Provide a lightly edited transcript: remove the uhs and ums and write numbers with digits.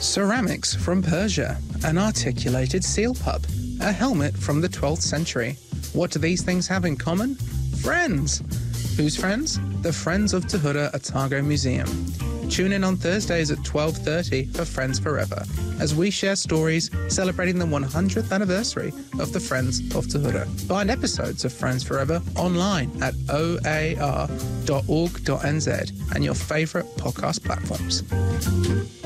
Ceramics from Persia, an articulated seal pup, a helmet from the 12th century. What do these things have in common? Friends! Whose friends? The Friends of Tahuta Otago Museum. Tune in on Thursdays at 12:30 for Friends Forever, as we share stories celebrating the 100th anniversary of the Friends of Tahuta. Find episodes of Friends Forever online at oar.org.nz and your favourite podcast platforms.